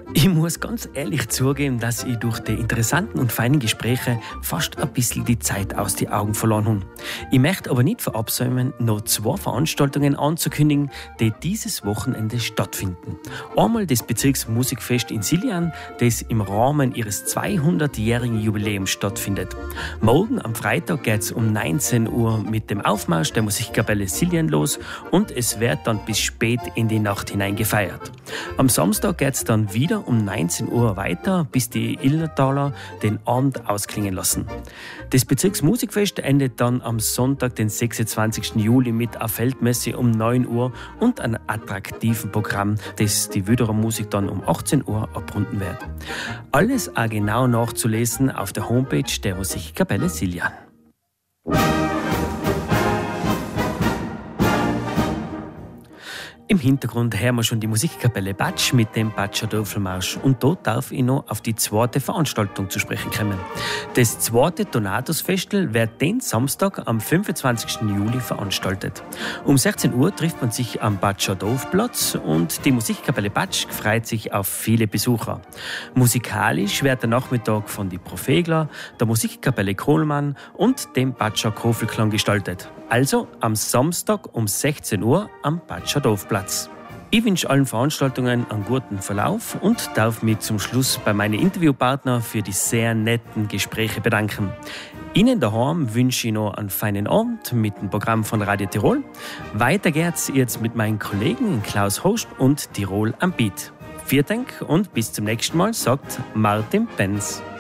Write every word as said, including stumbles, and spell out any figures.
Ich muss ganz ehrlich zugeben, dass ich durch die interessanten und feinen Gespräche fast ein bisschen die Zeit aus den Augen verloren habe. Ich möchte aber nicht verabsäumen, noch zwei Veranstaltungen anzukündigen, die dieses Wochenende stattfinden. Einmal das Bezirksmusikfest in Siljan, das im Rahmen ihres zweihundertjährigen Jubiläums stattfindet. Morgen am Freitag geht es um neunzehn Uhr mit dem Aufmarsch der Musikkapelle Siljan los und es wird dann bis spät in die Nacht hinein gefeiert. Am Samstag geht es dann wieder um neunzehn Uhr weiter, bis die Illertaler den Abend ausklingen lassen. Das Bezirksmusikfest endet dann am Sonntag, den sechsundzwanzigsten Juli, mit einer Feldmesse um neun Uhr und einem attraktiven Programm, das die Wüderer Musik dann um achtzehn Uhr abrunden wird. Alles auch genau nachzulesen auf der Homepage der Musikkapelle Siljan. Im Hintergrund hören wir schon die Musikkapelle Batsch mit dem Batscher Dörfelmarsch. Und dort darf ich noch auf die zweite Veranstaltung zu sprechen kommen. Das zweite Donatusfestel wird den Samstag am fünfundzwanzigsten Juli veranstaltet. Um sechzehn Uhr trifft man sich am Batscher Dorfplatz und die Musikkapelle Batsch freut sich auf viele Besucher. Musikalisch wird der Nachmittag von die Profegler, der Musikkapelle Kohlmann und dem Batscher Kofelklang gestaltet. Also am Samstag um sechzehn Uhr am Batscher Dorfplatz. Ich wünsche allen Veranstaltungen einen guten Verlauf und darf mich zum Schluss bei meinen Interviewpartnern für die sehr netten Gespräche bedanken. Ihnen daheim wünsche ich noch einen feinen Abend mit dem Programm von Radio Tirol. Weiter geht's jetzt mit meinen Kollegen Klaus Host und Tirol am Beat. Vielen Dank und bis zum nächsten Mal, sagt Martin Benz.